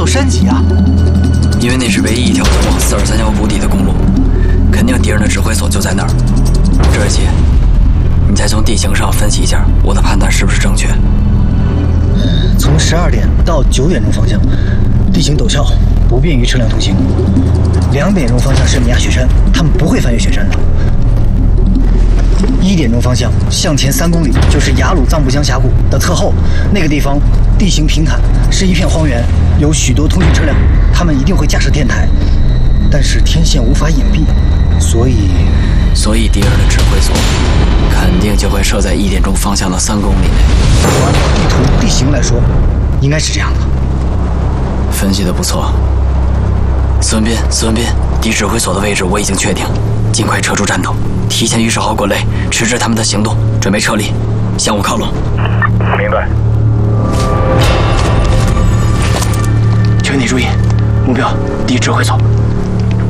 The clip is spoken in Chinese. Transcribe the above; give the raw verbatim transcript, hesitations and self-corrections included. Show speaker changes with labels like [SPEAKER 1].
[SPEAKER 1] 走山脊啊？
[SPEAKER 2] 因为那是唯一一条通往四二三幺谷底的公路，肯定敌人的指挥所就在那儿。这儿姐，你再从地形上分析一下，我的判断是不是正确？
[SPEAKER 3] 嗯，从十二点到九点钟方向，地形陡峭，不便于车辆通行。两点钟方向是米亚雪山，他们不会翻越雪山的。一点钟方向向前三公里就是雅鲁藏布江峡谷的侧后，那个地方地形平坦，是一片荒原，有许多通讯车辆，他们一定会架设电台，但是天线无法隐蔽，所以
[SPEAKER 2] 所以敌人的指挥所肯定就会设在一点钟方向的三公里内。
[SPEAKER 3] 按照地图地形来说，应该是这样的。
[SPEAKER 2] 分析的不错，斯文斌，斯文斌，敌指挥所的位置我已经确定，尽快撤出战斗，提前预设好滚雷，迟滞他们的行动，准备撤离，向我靠拢。
[SPEAKER 4] 明白。
[SPEAKER 3] 全体注意，目标敌指挥所。